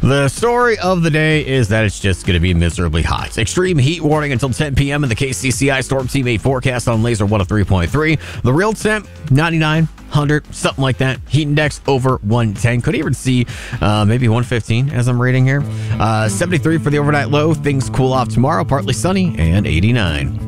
The story of the day is that it's just going to be miserably hot. Extreme heat warning until 10 p.m. in the KCCI Storm Team 8 forecast on Laser 103.3. The real temp, 99, 100, something like that. Heat index over 110. Could even see maybe 115 as I'm reading here. 73 for the overnight low. Things cool off tomorrow, partly sunny, and 89.